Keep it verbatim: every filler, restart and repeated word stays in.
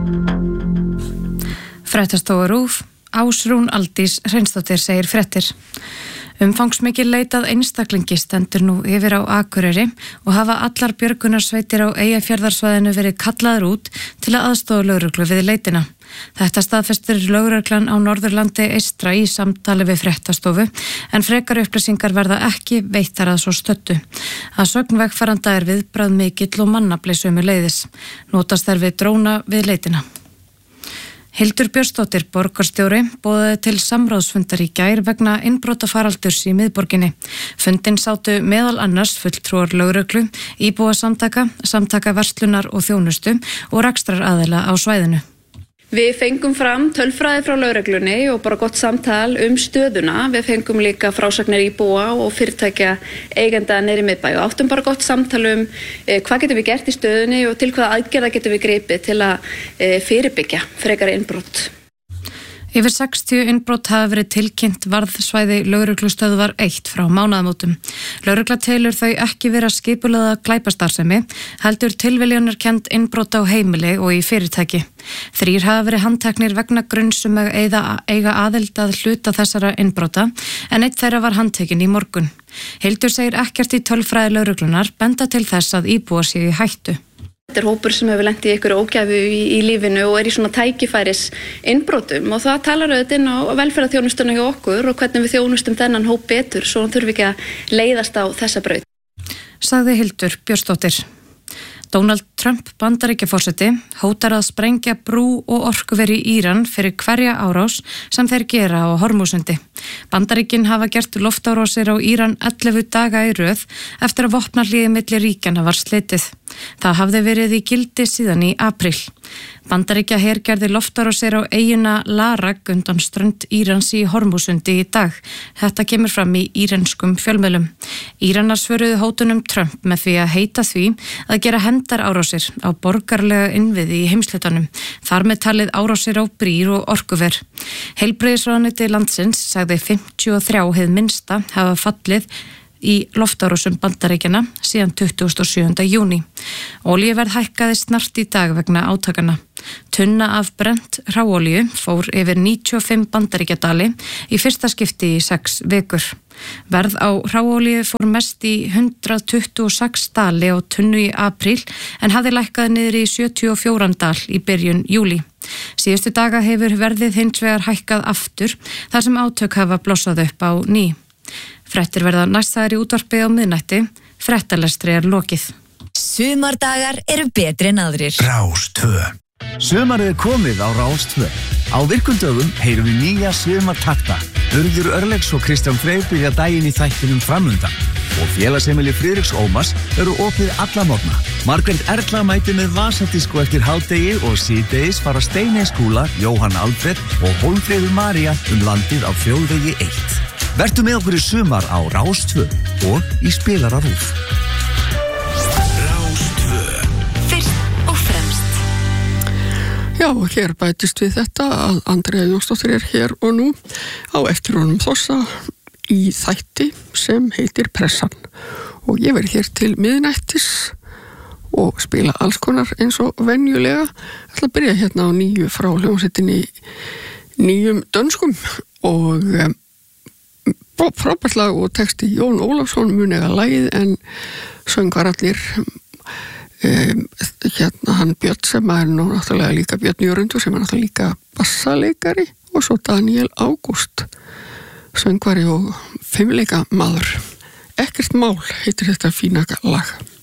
Fréttastofa RÚV, Ásrún Aldís Hreinsdóttir segir fréttir. Umfangsmikil leitað einstaklingi stendur nú yfir á Akureyri og hafa allar björgunarsveitir á Eyjafjarðarsvæðinu verið kallaðar út til að aðstoða lögreglu við leitina. Þetta staðfestir lögreglan á Norðurlandi eystra í samtali við fréttastofu, en frekari upplýsingar verða ekki veittar að svo stöddu. Að sögn vegfaranda er viðbragð mikill og mannafli sömuleiðis. Notast þær við dróna við leitina. Hildur Björnsdóttir, borgarstjóri, boðaði til samráðsfundar í gær vegna innbrotafaraldurs í miðborginni. Fundinn sátu meðal annars fulltrúar lögreglu, íbúasamtaka, samtaka verslunar og þjónustu og rekstraraðila á svæðinu. Við fengum fram tölfræði frá lögreglunni og bara gott samtal um stöðuna. Við fengum líka frásagnir íbúa og fyrirtækja eigenda niðri í miðbæ og áttum bara gott samtal um eh, hvað getum við gert í stöðunni og til hvaða aðgerða getum við gripið til að eh, fyrirbyggja frekari innbrot. Yfir sextíu innbrot hafa verið tilkynnt varðsvæði lögreglustöðvar eitt frá mánaðamótum. Lögregla telur þau ekki vera skipulagða glæpastarfsemi, heldur tilviljanarkennd innbrot á heimili og í fyrirtæki. Þrír hafa verið handteknir vegna grunnsum að eiga, eiga aðild að hluta þessara innbrota, en eitt þeirra var handtekinn í morgun. Hildur segir ekkert í tölfræði lögreglunar benda til þess að íbúar séu í hættu. Þetta er hópur sem hefur lent í einhverju ógæfu í, í lífinu og er í svona tækifæris innbrotum og það talar auðvitað inn á velferðarþjónustuna hjá okkur og hvernig við þjónustum þennan hóp betur svo hann þurfi ekki að leiðast á þessa braut. Sagði Hildur Björnsdóttir. Donald Trump, Bandaríkjaforseti, hótar að sprengja brú og orkuveri í Íran fyrir hverja árás sem þeir gera á Hormúsundi. Bandaríkin hafa gert loftárásir á Íran ellefu daga í röð eftir að vopnahlýði milli ríkjanna var slitið. Það hafði verið í gildi síðan í apríl. Bandaríkja her gerði loftárásir á eyjuna Larak undan strönd Írans í Hormúsundi í dag. Þetta kemur fram í írenskum fjölmiðlum. Íranar svöruðu hótunum Trump með því að heita því að gera hefndarárásir á borgarlega innviði í heimslutanum. Þar með talið árásir á brýr og orkuver. Heilbrigðisráðuneyti landsins sagði fimmtíu og þrjú hið minnsta hafa fallið í loftárásum Bandaríkjanna síðan tuttugasta og sjöunda júní. Olíuverð hækkaði snart í dag vegna átakana. Tunna af brennt hráolíu fór yfir níutíu og fimm bandaríkjadali í fyrsta skipti í sex vikur. Verð á hráolíu fór mest í hundrað tuttugu og sex dali á tunnu í apríl en hafði lækkað niður í sjötíu og fjóra dal í byrjun júlí. Síðustu daga hefur verðið hins vegar hækkað aftur þar sem átök hafa blossað upp á ný. Fréttir verða næstdagar í útvarpi á miðnætti, fréttalestri er lokið. Sumardagar eru betri en aðrir. Rás tvö. Sumarið er komið á Rás tvö. Á virkum dögum heyrum við nýja sumartakta. Urður Örlegs og Kristján Freyr byrja daginn í þættinum framundan. Og félagsheimili Friðriks Ómars eru opið alla morgna. Margrét Erla mæti með vasadisko eftir hádegi og síðdegis fara Steiney Skúla, Jóhann Alfred og Hólmfríður María um landið á þjóðvegi eitt. Vertu með okkur í sumar á Rás tvö og í spilara RÚV. Rás tvö. Fyrst og fremst. Já, og hér bætist við þetta að Andrea Jónsdóttir er hér og nú á eftir honum Þossa í þætti sem heitir Pressan. Og ég verið hér til miðnættis og spila alls konar eins og venjulega. Ég ætla að byrja hérna á nýju frá hljómsveitinni nýjum dönskum og um, frábært lag og texti Jón Ólafsson mun eiga lagið en söngvar allir um, hérna hann Björn sem er nú náttúrulega líka Björn Jörundur sem er náttúrulega líka bassaleikari og svo Daniel Ágúst söngvari og fimmleika maður. Ekkert mál heitir þetta fína lag.